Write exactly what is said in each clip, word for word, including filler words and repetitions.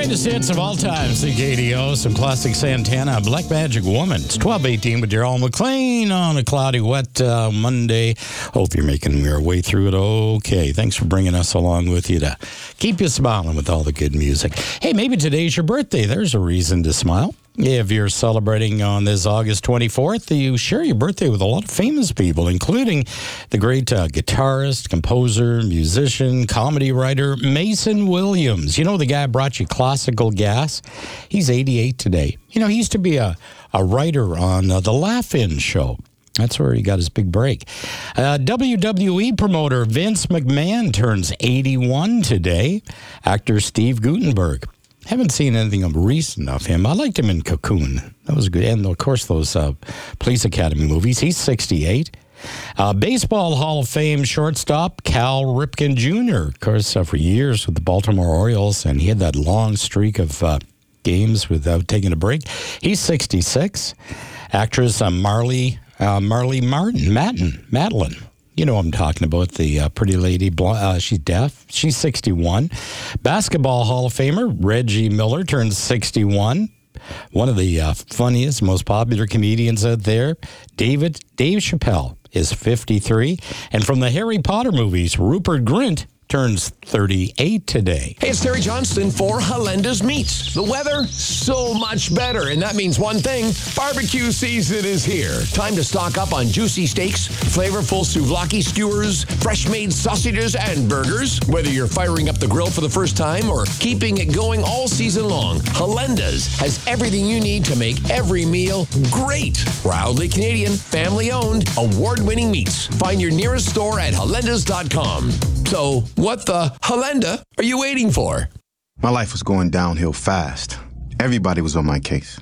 Greatest hits of all time, C K D O, some classic Santana, Black Magic Woman. It's twelve eighteen with Daryl McLean on a cloudy, wet uh, Monday. Hope you're making your way through it okay. Thanks for bringing us along with you to keep you smiling with all the good music. Hey, maybe today's your birthday. There's a reason to smile. If you're celebrating on this August twenty-fourth, you share your birthday with a lot of famous people, including the great uh, guitarist, composer, musician, comedy writer, Mason Williams. You know the guy who brought you Classical Gas? He's eighty-eight today. You know, he used to be a, a writer on uh, The Laugh-In Show. That's where he got his big break. Uh, W W E promoter Vince McMahon turns eighty-one today. Actor Steve Guttenberg. Haven't seen anything of recent of him. I liked him in Cocoon. That was good. And, of course, those uh, Police Academy movies. He's sixty-eight. Uh, Baseball Hall of Fame shortstop Cal Ripken Junior Of course, uh, for years with the Baltimore Orioles, and he had that long streak of uh, games without taking a break. He's sixty-six. Actress uh, Marley, uh, Marley Martin, Matin, Madeline. You know what I'm talking about, the uh, pretty lady. Uh, she's deaf. She's sixty-one. Basketball Hall of Famer Reggie Miller turns sixty-one. One of the uh, funniest, most popular comedians out there, David Dave Chappelle, is fifty-three. And from the Harry Potter movies, Rupert Grint turns thirty-eight today. Hey, it's Terry Johnston for Halenda's Meats. The weather, so much better, and that means one thing, barbecue season is here. Time to stock up on juicy steaks, flavorful souvlaki skewers, fresh-made sausages, and burgers. Whether you're firing up the grill for the first time or keeping it going all season long, Halenda's has everything you need to make every meal great. Proudly Canadian, family-owned, award-winning meats. Find your nearest store at halendas dot com. So, what the Halenda are you waiting for? My life was going downhill fast. Everybody was on my case.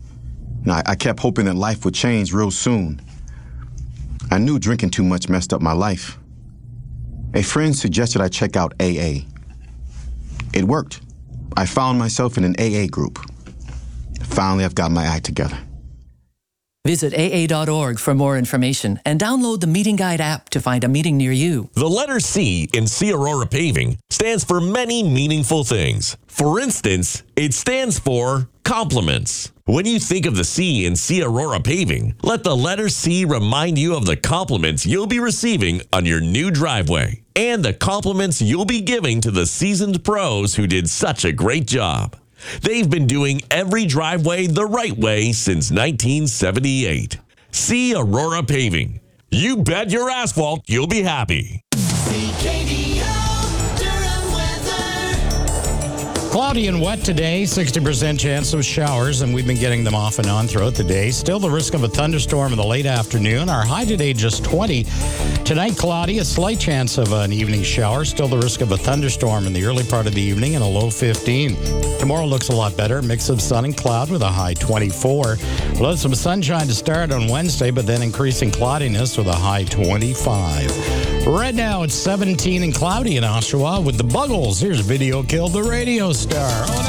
Now, I kept hoping that life would change real soon. I knew drinking too much messed up my life. A friend suggested I check out A A. It worked. I found myself in an A A group. Finally, I've got my act together. Visit A A dot org for more information and download the Meeting Guide app to find a meeting near you. The letter C in C Aurora Paving stands for many meaningful things. For instance, it stands for compliments. When you think of the C in C Aurora Paving, let the letter C remind you of the compliments you'll be receiving on your new driveway and the compliments you'll be giving to the seasoned pros who did such a great job. They've been doing every driveway the right way since nineteen seventy-eight. See Aurora Paving. You bet your asphalt you'll be happy. C K D O Durham weather. Cloudy and wet today, sixty percent chance of showers, and we've been getting them off and on throughout the day. Still the risk of a thunderstorm in the late afternoon. Our high today just twenty. Tonight, cloudy, a slight chance of an evening shower. Still the risk of a thunderstorm in the early part of the evening and a low fifteen. Tomorrow looks a lot better. Mix of sun and cloud with a high twenty-four. We'll have some sunshine to start on Wednesday, but then increasing cloudiness with a high twenty-five. Right now, it's seventeen and cloudy in Oshawa with the Buggles. Here's Video Killed the Radio Star. Oh,